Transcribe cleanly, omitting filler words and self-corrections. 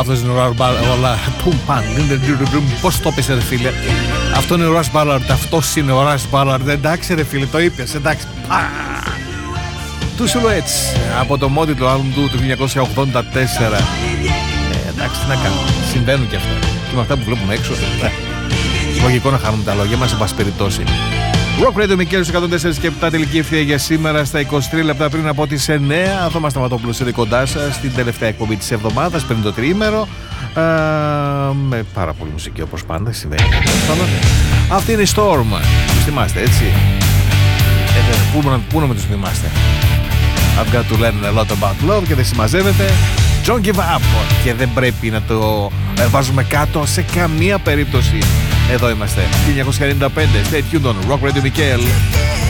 Αυτός είναι ο Rush Ballard. Πώς το πες ρε φίλε? Αυτό είναι ο Rush Ballard. Αυτός είναι ο Rush Ballard. Εντάξει ρε φίλε, το είπες. Εντάξει. Two Silhouettes από το μόντι album του 1984. Εντάξει, τι να κάνουμε. Συμβαίνουν και αυτά. Και με αυτά που βλέπουμε έξω. Λογικό να χάνουμε τα λόγια μας, εν πάση περιπτώσει. Rock Radio Μικέλος 104 και 7, τελική ευθεία για σήμερα στα 23 λεπτά πριν από τις 9. Θωμά Σταματόπουλος είναι κοντά σας στην τελευταία εκπομπή της εβδομάδας, πριν το τριήμερο. Με πάρα πολύ μουσική όπως πάντα συμβαίνει. Αυτή είναι η Storm. Τους θυμάστε, έτσι? Πού να με τους θυμάστε? I've got to learn a lot about love και δεν συμμαζεύεται. Don't give up. Και δεν πρέπει να το βάζουμε κάτω σε καμία περίπτωση. Εδώ είμαστε, 1995. Stay tuned on Rock Radio Michael.